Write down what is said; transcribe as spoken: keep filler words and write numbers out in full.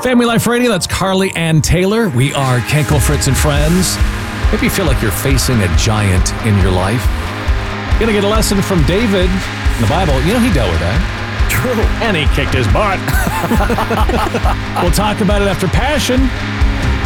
Family Life Radio, that's Carly Ann Taylor. We are Kenkel, Fritz, and Friends. Maybe you feel like you're facing a giant in your life. You're going to get a lesson from David in the Bible. You know, he dealt with that. True. And he kicked his butt. We'll talk about it after Passion.